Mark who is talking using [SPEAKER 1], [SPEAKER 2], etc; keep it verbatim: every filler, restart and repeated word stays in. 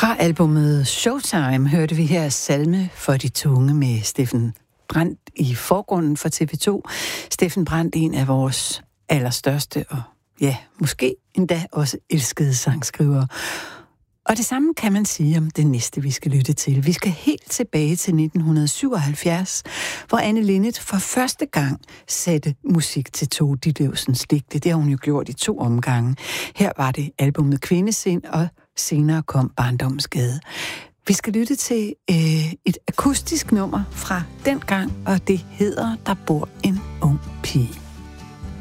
[SPEAKER 1] Fra albumet Showtime hørte vi her Salme for de tunge med Steffen Brandt i forgrunden for T V to. Steffen Brandt, en af vores allerstørste og ja, måske endda også elskede sangskrivere. Og det samme kan man sige om det næste, vi skal lytte til. Vi skal helt tilbage til nitten syvoghalvfjerds, hvor Anne Linnet for første gang satte musik til Tove Ditlevsens digte. Det har hun jo gjort i to omgange. Her var det albumet Kvindesind, og senere kom Barndomsgade. Vi skal lytte til øh, et akustisk nummer fra den gang, og det hedder Der bor en ung pige.